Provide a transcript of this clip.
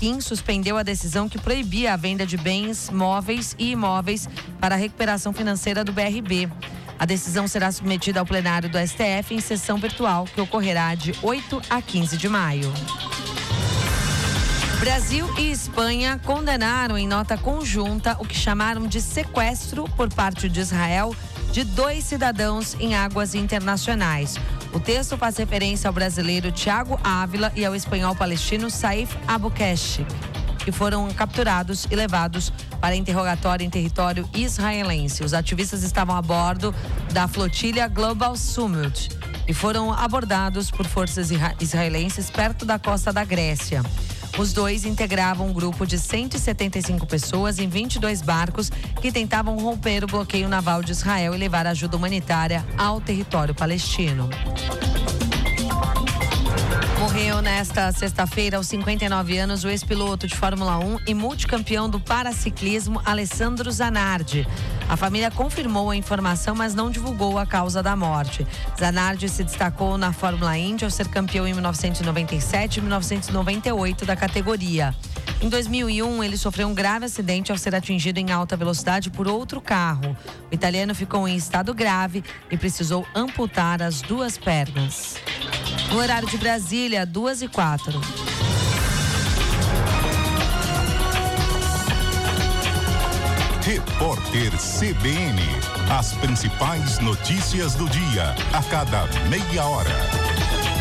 Faquin suspendeu a decisão que proibia a venda de bens móveis e imóveis para a recuperação financeira do BRB. A decisão será submetida ao plenário do STF em sessão virtual, que ocorrerá de 8 a 15 de maio. Brasil e Espanha condenaram em nota conjunta o que chamaram de sequestro por parte de Israel de 2 cidadãos em águas internacionais. O texto faz referência ao brasileiro Thiago Ávila e ao espanhol palestino Saif Aboukesh, que foram capturados e levados para interrogatório em território israelense. Os ativistas estavam a bordo da flotilha Global Summit e foram abordados por forças israelenses perto da costa da Grécia. Os 2 integravam um grupo de 175 pessoas em 22 barcos que tentavam romper o bloqueio naval de Israel e levar ajuda humanitária ao território palestino. Morreu nesta sexta-feira, aos 59 anos, o ex-piloto de Fórmula 1 e multicampeão do paraciclismo, Alessandro Zanardi. A família confirmou a informação, mas não divulgou a causa da morte. Zanardi se destacou na Fórmula Indy ao ser campeão em 1997 e 1998 da categoria. Em 2001, ele sofreu um grave acidente ao ser atingido em alta velocidade por outro carro. O italiano ficou em estado grave e precisou amputar as 2 pernas. No horário de Brasília, 2h04. Repórter CBN. As principais notícias do dia, a cada meia hora.